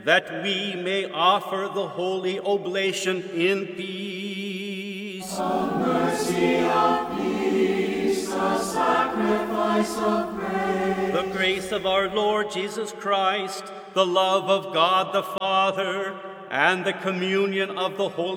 that we may offer the holy oblation in peace. Of mercy, of peace, the sacrifice of praise. The grace of our Lord Jesus Christ, the love of God the Father, and the communion of the Holy